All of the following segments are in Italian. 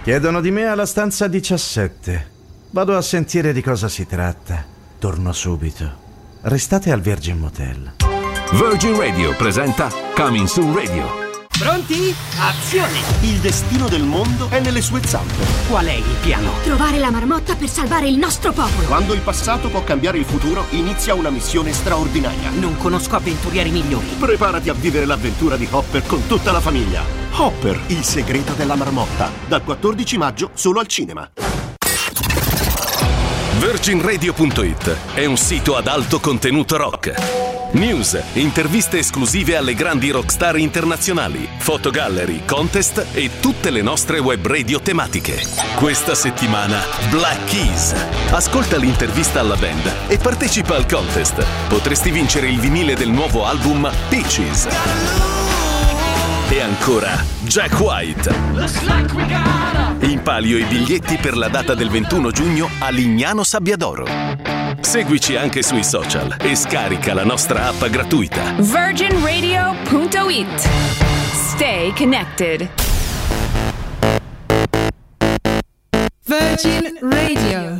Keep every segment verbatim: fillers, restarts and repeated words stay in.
Chiedono di me alla stanza diciassette. Vado a sentire di cosa si tratta. Torno subito. Restate al Virgin Motel. Virgin Radio presenta Coming Soon Radio. Pronti? Azione! Il destino del mondo è nelle sue zampe. Qual è il piano? Trovare la marmotta per salvare il nostro popolo. Quando il passato può cambiare il futuro, inizia una missione straordinaria. Non conosco avventurieri migliori. Preparati a vivere l'avventura di Hopper con tutta la famiglia. Hopper, il segreto della marmotta. Dal quattordici maggio solo al cinema. Virgin Radio punto it è un sito ad alto contenuto rock. News, interviste esclusive alle grandi rockstar internazionali, fotogallery, contest e tutte le nostre web radio tematiche. Questa settimana Black Keys. Ascolta l'intervista alla band e partecipa al contest. Potresti vincere il vinile del nuovo album Peaches. E ancora Jack White. In palio i biglietti per la data del ventuno giugno a Lignano Sabbiadoro. Seguici anche sui social e scarica la nostra app gratuita. Virgin Radio punto it. Stay connected. Virgin Radio.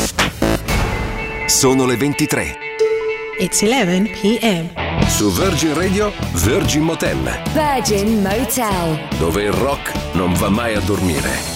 Sono le ventitré. It's eleven p.m. Su Virgin Radio, Virgin Motel. Virgin Motel. Dove il rock non va mai a dormire.